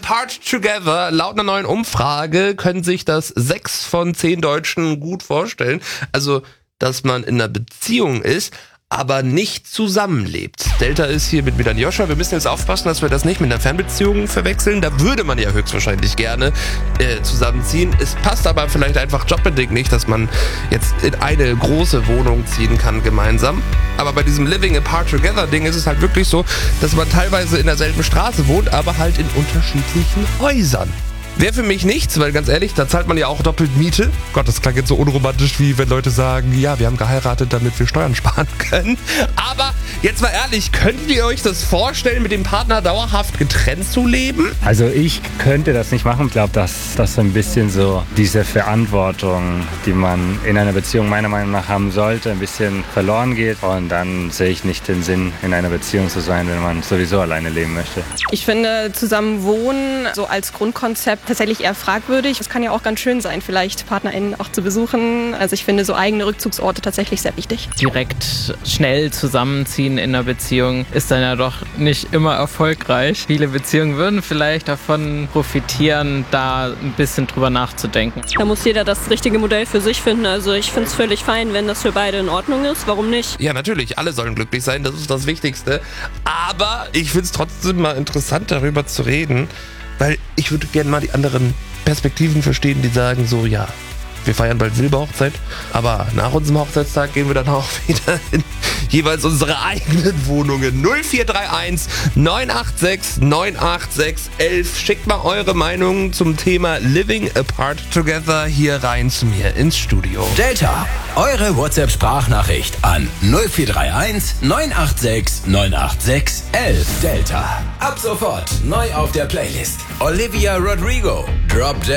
Apart Together. Laut einer neuen Umfrage können sich das 6 von 10 Deutschen gut vorstellen. Also, dass man in einer Beziehung ist, aber nicht zusammenlebt. Delta ist hier mit Milan Joscha. Wir müssen jetzt aufpassen, dass wir das nicht mit einer Fernbeziehung verwechseln. Da würde man ja höchstwahrscheinlich gerne zusammenziehen. Es passt aber vielleicht einfach jobbedingt nicht, dass man jetzt in eine große Wohnung ziehen kann gemeinsam. Aber bei diesem Living Apart Together Ding ist es halt wirklich so, dass man teilweise in derselben Straße wohnt, aber halt in unterschiedlichen Häusern. Wäre für mich nichts, weil ganz ehrlich, da zahlt man ja auch doppelt Miete. Gott, das klang jetzt so unromantisch, wie wenn Leute sagen, ja, wir haben geheiratet, damit wir Steuern sparen können. Aber jetzt mal ehrlich, könnt ihr euch das vorstellen, mit dem Partner dauerhaft getrennt zu leben? Also ich könnte das nicht machen. Ich glaube, dass das so ein bisschen so diese Verantwortung, die man in einer Beziehung meiner Meinung nach haben sollte, ein bisschen verloren geht. Und dann sehe ich nicht den Sinn, in einer Beziehung zu sein, wenn man sowieso alleine leben möchte. Ich finde, zusammen wohnen so als Grundkonzept tatsächlich eher fragwürdig. Es kann ja auch ganz schön sein, vielleicht PartnerInnen auch zu besuchen. Also ich finde so eigene Rückzugsorte tatsächlich sehr wichtig. Direkt schnell zusammenziehen in einer Beziehung ist dann ja doch nicht immer erfolgreich. Viele Beziehungen würden vielleicht davon profitieren, da ein bisschen drüber nachzudenken. Da muss jeder das richtige Modell für sich finden. Also ich finde es völlig fein, wenn das für beide in Ordnung ist. Warum nicht? Ja, natürlich, alle sollen glücklich sein, das ist das Wichtigste. Aber ich finde es trotzdem mal interessant, darüber zu reden, weil ich würde gerne mal die anderen Perspektiven verstehen, die sagen so, ja, wir feiern bald Silberhochzeit, aber nach unserem Hochzeitstag gehen wir dann auch wieder in jeweils unsere eigenen Wohnungen. 0431 986 986 11. Schickt mal eure Meinung zum Thema Living Apart Together hier rein zu mir ins Studio. Delta, eure WhatsApp-Sprachnachricht an 0431 986 986 11. Delta, ab sofort neu auf der Playlist. Olivia Rodrigo, Drop Dead.